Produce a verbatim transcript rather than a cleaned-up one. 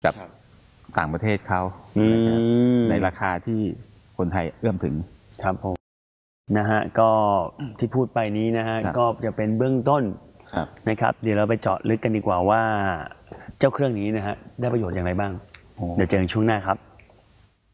กับต่างประเทศเขาในราคาที่คนไทยเอื้อมถึงครับผมนะฮะก็ที่พูดไปนี้นะฮะก็จะเป็นเบื้องต้นนะครับเดี๋ยวเราไปเจาะลึกกันดีกว่าว่าเจ้าเครื่องนี้นะฮะได้ประโยชน์อย่างไรบ้างเดี๋ยวเจอกันช่วงหน้าครับ